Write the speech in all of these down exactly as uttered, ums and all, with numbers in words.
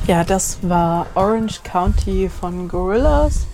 Ja, das war Orange County von Gorillaz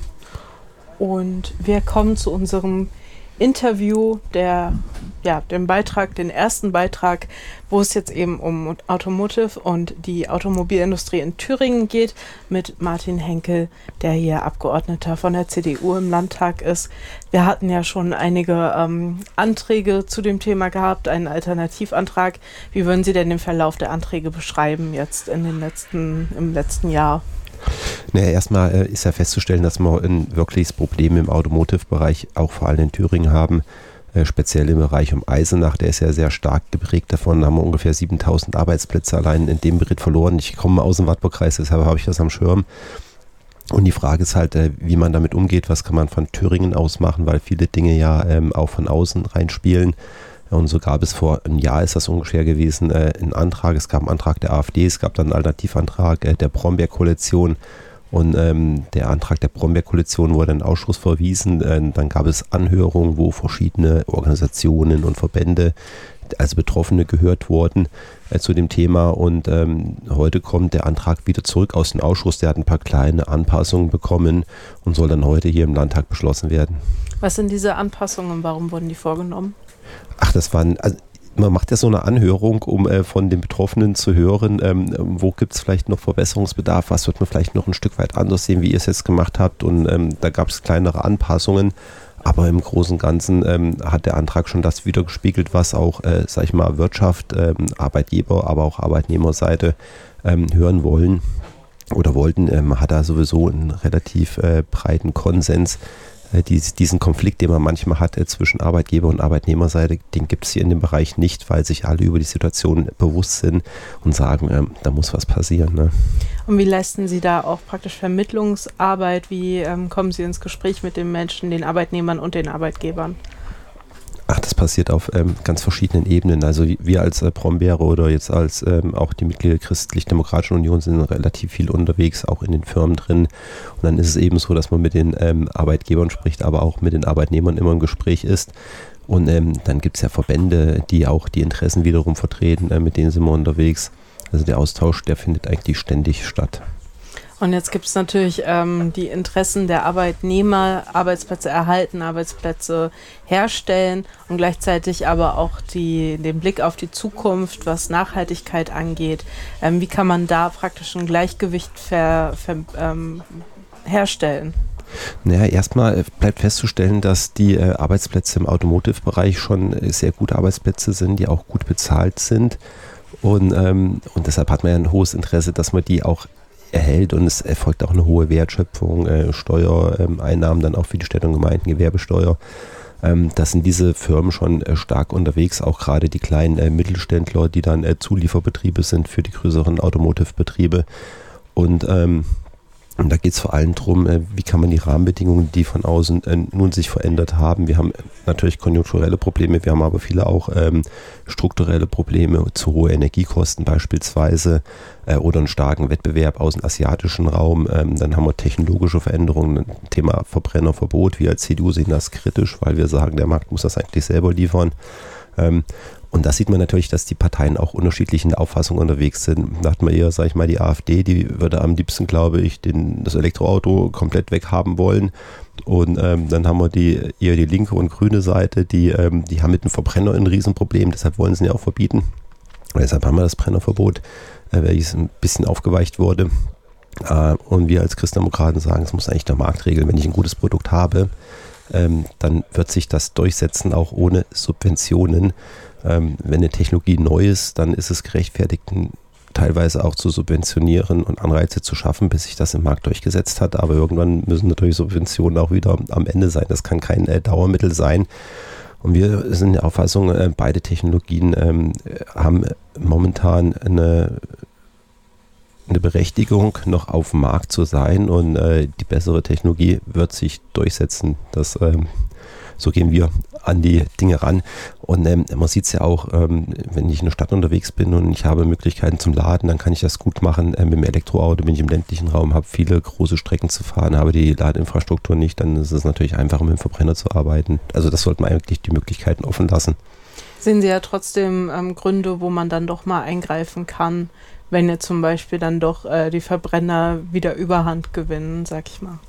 und wir kommen zu unserem Interview, der, ja, dem Beitrag, den ersten Beitrag, wo es jetzt eben um Automotive und die Automobilindustrie in Thüringen geht, mit Martin Henkel, der hier Abgeordneter von der C D U im Landtag ist. Wir hatten ja schon einige ähm, Anträge zu dem Thema gehabt, einen Alternativantrag. Wie würden Sie denn den Verlauf der Anträge beschreiben jetzt in den letzten, im letzten Jahr? Naja, erstmal äh, ist ja festzustellen, dass wir ein wirkliches Problem im Automotive-Bereich auch vor allem in Thüringen haben, äh, speziell im Bereich um Eisenach, der ist ja sehr stark geprägt davon, da haben wir ungefähr siebentausend Arbeitsplätze allein in dem Beritt verloren. Ich komme aus dem Wartburgkreis, deshalb habe ich das am Schirm. Und die Frage ist halt, äh, wie man damit umgeht, was kann man von Thüringen aus machen, weil viele Dinge ja ähm, auch von außen reinspielen. Und so gab es vor einem Jahr, ist das ungefähr gewesen, äh, einen Antrag, es gab einen Antrag der AfD, es gab dann einen Alternativantrag äh, der Brombeer-Koalition und ähm, der Antrag der Brombeer-Koalition wurde in den Ausschuss verwiesen. Äh, dann gab es Anhörungen, wo verschiedene Organisationen und Verbände, also Betroffene, gehört wurden äh, zu dem Thema und ähm, heute kommt der Antrag wieder zurück aus dem Ausschuss, der hat ein paar kleine Anpassungen bekommen und soll dann heute hier im Landtag beschlossen werden. Was sind diese Anpassungen und warum wurden die vorgenommen? Ach, das waren, also man macht ja so eine Anhörung, um äh, von den Betroffenen zu hören, ähm, wo gibt es vielleicht noch Verbesserungsbedarf, was wird man vielleicht noch ein Stück weit anders sehen, wie ihr es jetzt gemacht habt und ähm, da gab es kleinere Anpassungen, aber im Großen und Ganzen ähm, hat der Antrag schon das wiedergespiegelt, was auch, äh, sag ich mal, Wirtschaft, ähm, Arbeitgeber, aber auch Arbeitnehmerseite ähm, hören wollen oder wollten. Ähm, man hat da sowieso einen relativ äh, breiten Konsens. Diesen Konflikt, den man manchmal hat zwischen Arbeitgeber- und Arbeitnehmerseite, den gibt es hier in dem Bereich nicht, weil sich alle über die Situation bewusst sind und sagen, ähm, da muss was passieren. Ne? Und wie leisten Sie da auch praktisch Vermittlungsarbeit? Wie ähm, kommen Sie ins Gespräch mit den Menschen, den Arbeitnehmern und den Arbeitgebern? Ach, das passiert auf ähm, ganz verschiedenen Ebenen. Also wir als äh, Brombeere oder jetzt als ähm, auch die Mitglieder der Christlich-Demokratischen Union sind relativ viel unterwegs, auch in den Firmen drin. Und dann ist es eben so, dass man mit den ähm, Arbeitgebern spricht, aber auch mit den Arbeitnehmern immer im Gespräch ist. Und ähm, dann gibt es ja Verbände, die auch die Interessen wiederum vertreten, äh, mit denen sind wir unterwegs. Also der Austausch, der findet eigentlich ständig statt. Und jetzt gibt es natürlich ähm, die Interessen der Arbeitnehmer, Arbeitsplätze erhalten, Arbeitsplätze herstellen und gleichzeitig aber auch die, den Blick auf die Zukunft, was Nachhaltigkeit angeht. Ähm, wie kann man da praktisch ein Gleichgewicht ver, ver, ähm, herstellen? Naja, erstmal bleibt festzustellen, dass die äh, Arbeitsplätze im Automotive-Bereich schon äh, sehr gute Arbeitsplätze sind, die auch gut bezahlt sind. Und, ähm, und deshalb hat man ja ein hohes Interesse, dass man die auch erhält und es erfolgt auch eine hohe Wertschöpfung, äh, Steuereinnahmen, ähm, dann auch für die Städte und Gemeinden, Gewerbesteuer. Ähm, da sind diese Firmen schon äh, stark unterwegs, auch gerade die kleinen äh, Mittelständler, die dann äh, Zulieferbetriebe sind für die größeren Automotive-Betriebe. Und ähm, Und da geht es vor allem darum, wie kann man die Rahmenbedingungen, die von außen äh, nun sich verändert haben. Wir haben natürlich konjunkturelle Probleme, wir haben aber viele auch ähm, strukturelle Probleme, zu hohe Energiekosten beispielsweise äh, oder einen starken Wettbewerb aus dem asiatischen Raum. Ähm, dann haben wir technologische Veränderungen, Thema Verbrennerverbot. Wir als C D U sehen das kritisch, weil wir sagen, der Markt muss das eigentlich selber liefern. Ähm, Und da sieht man natürlich, dass die Parteien auch unterschiedlich in der Auffassung unterwegs sind. Da hat man eher, sag ich mal, die AfD, die würde am liebsten, glaube ich, den, das Elektroauto komplett weghaben wollen. Und ähm, dann haben wir die eher die linke und grüne Seite, die, ähm, die haben mit dem Verbrenner ein Riesenproblem, deshalb wollen sie ihn ja auch verbieten. Und deshalb haben wir das Brennerverbot, äh, welches ein bisschen aufgeweicht wurde. Äh, und wir als Christdemokraten sagen, es muss eigentlich der Markt regeln. Wenn ich ein gutes Produkt habe, ähm, dann wird sich das durchsetzen, auch ohne Subventionen. Ähm, wenn eine Technologie neu ist, dann ist es gerechtfertigt, teilweise auch zu subventionieren und Anreize zu schaffen, bis sich das im Markt durchgesetzt hat. Aber irgendwann müssen natürlich Subventionen auch wieder am Ende sein. Das kann kein äh, Dauermittel sein. Und wir sind der Auffassung, äh, beide Technologien ähm, haben momentan eine, eine Berechtigung, noch auf dem Markt zu sein. Und äh, die bessere Technologie wird sich durchsetzen. Das ähm, So gehen wir an die Dinge ran. Und ähm, man sieht es ja auch, ähm, wenn ich in der Stadt unterwegs bin und ich habe Möglichkeiten zum Laden, dann kann ich das gut machen. Ähm, mit dem Elektroauto bin ich im ländlichen Raum, habe viele große Strecken zu fahren, habe die Ladeinfrastruktur nicht, dann ist es natürlich einfacher, mit dem Verbrenner zu arbeiten. Also das sollte man eigentlich die Möglichkeiten offen lassen. Sehen Sie ja trotzdem ähm, Gründe, wo man dann doch mal eingreifen kann, wenn jetzt zum Beispiel dann doch äh, die Verbrenner wieder Überhand gewinnen, sag ich mal?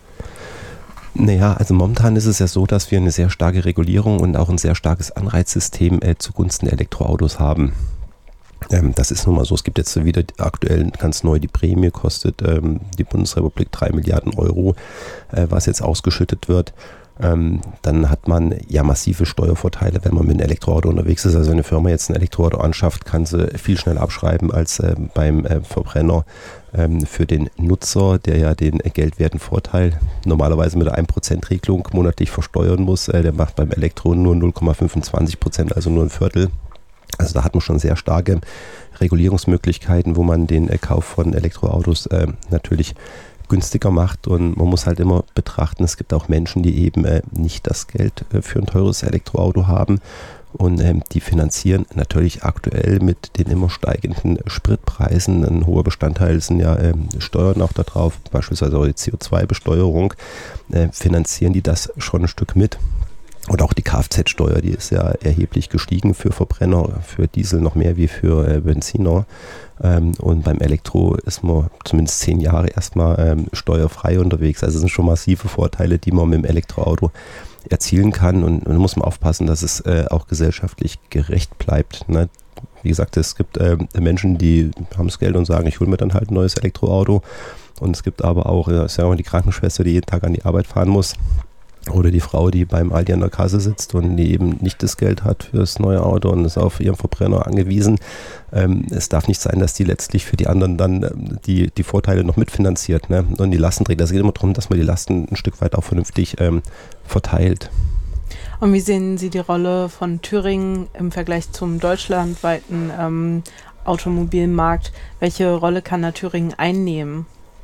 Naja, also momentan ist es ja so, dass wir eine sehr starke Regulierung und auch ein sehr starkes Anreizsystem äh, zugunsten der Elektroautos haben. Ähm, das ist nun mal so. Es gibt jetzt wieder aktuell ganz neu die Prämie, kostet ähm, die Bundesrepublik drei Milliarden Euro, äh, was jetzt ausgeschüttet wird. Ähm, dann hat man ja massive Steuervorteile, wenn man mit einem Elektroauto unterwegs ist. Also wenn eine Firma jetzt ein Elektroauto anschafft, kann sie viel schneller abschreiben als äh, beim äh, Verbrenner. Ähm, für den Nutzer, der ja den geldwerten Vorteil normalerweise mit der ein Prozent Regelung monatlich versteuern muss, äh, der macht beim Elektro nur null Komma fünfundzwanzig Prozent, also nur ein Viertel. Also da hat man schon sehr starke Regulierungsmöglichkeiten, wo man den äh, Kauf von Elektroautos äh, natürlich günstiger macht, und man muss halt immer betrachten, es gibt auch Menschen, die eben äh, nicht das Geld äh, für ein teures Elektroauto haben, und ähm, die finanzieren natürlich aktuell mit den immer steigenden Spritpreisen. Ein hoher Bestandteil sind ja ähm, Steuern auch da drauf, beispielsweise auch die C O zwei Besteuerung, äh, finanzieren die das schon ein Stück mit. Und auch die Kfz-Steuer, die ist ja erheblich gestiegen für Verbrenner, für Diesel noch mehr wie für äh, Benziner. Ähm, und beim Elektro ist man zumindest zehn Jahre erstmal ähm, steuerfrei unterwegs. Also es sind schon massive Vorteile, die man mit dem Elektroauto erzielen kann. Und, und da muss man aufpassen, dass es äh, auch gesellschaftlich gerecht bleibt. Ne? Wie gesagt, es gibt äh, Menschen, die haben das Geld und sagen, ich hole mir dann halt ein neues Elektroauto. Und es gibt aber auch, äh, sagen wir mal, die Krankenschwester, die jeden Tag an die Arbeit fahren muss. Oder die Frau, die beim Aldi an der Kasse sitzt und die eben nicht das Geld hat für das neue Auto und ist auf ihren Verbrenner angewiesen. Ähm, es darf nicht sein, dass die letztlich für die anderen dann ähm, die, die Vorteile noch mitfinanziert, ne? Und die Lasten trägt. Es geht immer darum, dass man die Lasten ein Stück weit auch vernünftig ähm, verteilt. Und wie sehen Sie die Rolle von Thüringen im Vergleich zum deutschlandweiten ähm, Automobilmarkt? Welche Rolle kann da Thüringen einnehmen?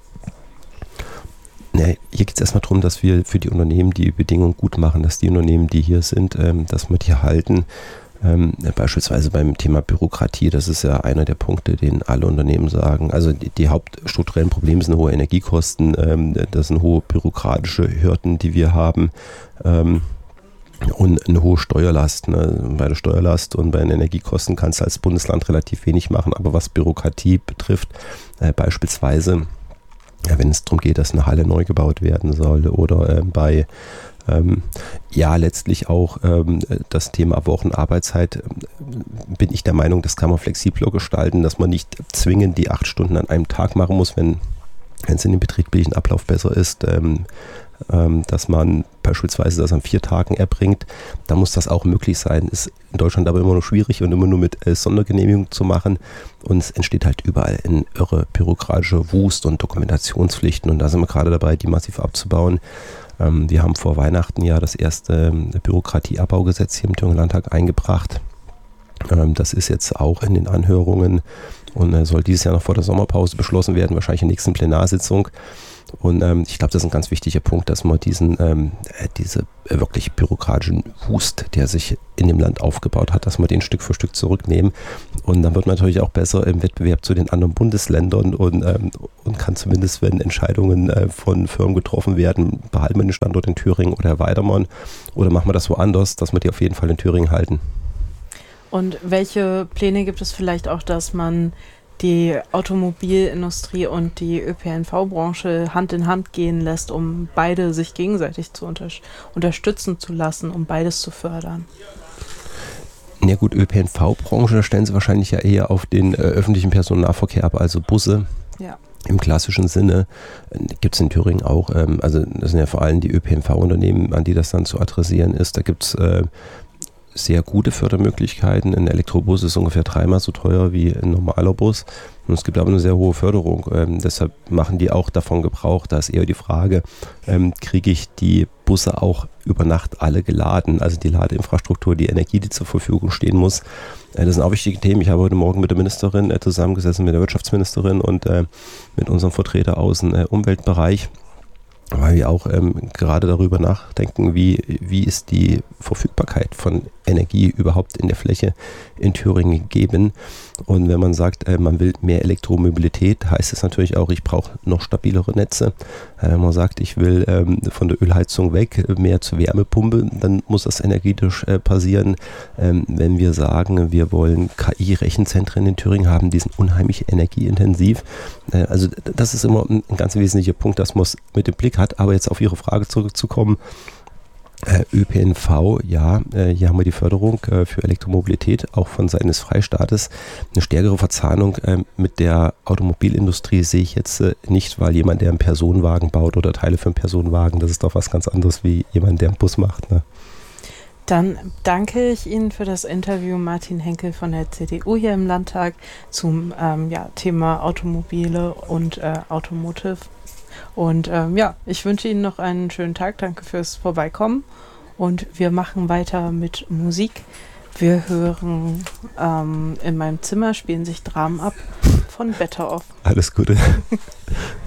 Ja, hier geht es erstmal darum, dass wir für die Unternehmen die Bedingungen gut machen, dass die Unternehmen, die hier sind, ähm, dass wir die halten. Ähm, beispielsweise beim Thema Bürokratie, das ist ja einer der Punkte, den alle Unternehmen sagen. Also die, die hauptstrukturellen Probleme sind hohe Energiekosten, ähm, das sind hohe bürokratische Hürden, die wir haben. Ähm, Und eine hohe Steuerlast. Ne? Bei der Steuerlast und bei den Energiekosten kannst du als Bundesland relativ wenig machen. Aber was Bürokratie betrifft, äh, beispielsweise, ja, wenn es darum geht, dass eine Halle neu gebaut werden soll, oder äh, bei, ähm, ja, letztlich auch ähm, das Thema Wochenarbeitszeit, äh, bin ich der Meinung, das kann man flexibler gestalten, dass man nicht zwingend die acht Stunden an einem Tag machen muss, wenn es in dem betrieblichen Ablauf besser ist. Ähm, dass man beispielsweise das an vier Tagen erbringt, da muss das auch möglich sein. Ist in Deutschland aber immer noch schwierig und immer nur mit äh, Sondergenehmigung zu machen, und es entsteht halt überall ein irre bürokratischer Wust und Dokumentationspflichten, und da sind wir gerade dabei, die massiv abzubauen. Ähm, wir haben vor Weihnachten ja das erste ähm, Bürokratieabbaugesetz hier im Thüringer Landtag eingebracht. Ähm, das ist jetzt auch in den Anhörungen und äh, soll dieses Jahr noch vor der Sommerpause beschlossen werden, wahrscheinlich in der nächsten Plenarsitzung. Und ähm, ich glaube, das ist ein ganz wichtiger Punkt, dass man diesen, ähm, diese wirklich bürokratischen Wust, der sich in dem Land aufgebaut hat, dass wir den Stück für Stück zurücknehmen. Und dann wird man natürlich auch besser im Wettbewerb zu den anderen Bundesländern und, ähm, und kann zumindest, wenn Entscheidungen äh, von Firmen getroffen werden, behalten wir den Standort in Thüringen oder erweitern wir, oder machen wir das woanders, dass wir die auf jeden Fall in Thüringen halten. Und welche Pläne gibt es vielleicht auch, dass man die Automobilindustrie und die Ö P N V-Branche Hand in Hand gehen lässt, um beide sich gegenseitig zu unter- unterstützen zu lassen, um beides zu fördern? Ja gut, Ö P N V-Branche, da stellen sie wahrscheinlich ja eher auf den äh, öffentlichen Personennahverkehr ab, also Busse. Ja. Im klassischen Sinne gibt es in Thüringen auch, ähm, also das sind ja vor allem die Ö P N V-Unternehmen, an die das dann zu adressieren ist. Da gibt es äh, sehr gute Fördermöglichkeiten. Ein Elektrobus ist ungefähr dreimal so teuer wie ein normaler Bus. Und es gibt aber eine sehr hohe Förderung. Ähm, deshalb machen die auch davon Gebrauch. Da ist eher die Frage, ähm, kriege ich die Busse auch über Nacht alle geladen? Also die Ladeinfrastruktur, die Energie, die zur Verfügung stehen muss. Äh, das sind auch wichtige Themen. Ich habe heute Morgen mit der Ministerin äh, zusammengesessen, mit der Wirtschaftsministerin und äh, mit unserem Vertreter aus dem äh, Umweltbereich, weil wir auch ähm, gerade darüber nachdenken, wie, wie ist die Verfügbarkeit von Energie überhaupt in der Fläche in Thüringen geben. Und wenn man sagt, äh, man will mehr Elektromobilität, heißt es natürlich auch, ich brauche noch stabilere Netze. Äh, wenn man sagt, ich will ähm, von der Ölheizung weg, mehr zur Wärmepumpe, dann muss das energetisch äh, passieren. Ähm, wenn wir sagen, wir wollen K I-Rechenzentren in Thüringen haben, die sind unheimlich energieintensiv. Äh, also das ist immer ein, ein ganz wesentlicher Punkt, dass man es mit im Blick hat. Aber jetzt auf Ihre Frage zurückzukommen, Äh, Ö P N V, ja, äh, hier haben wir die Förderung äh, für Elektromobilität, auch von Seiten des Freistaates. Eine stärkere Verzahnung äh, mit der Automobilindustrie sehe ich jetzt äh, nicht, weil jemand, der einen Personenwagen baut oder Teile für einen Personenwagen, das ist doch was ganz anderes wie jemand, der einen Bus macht. Ne? Dann danke ich Ihnen für das Interview, Martin Henkel von der C D U hier im Landtag zum ähm, ja, Thema Automobile und äh, Automotive. Und ähm, ja, ich wünsche Ihnen noch einen schönen Tag. Danke fürs Vorbeikommen. Und wir machen weiter mit Musik. Wir hören ähm, in meinem Zimmer spielen sich Dramen ab von Better Off. Alles Gute.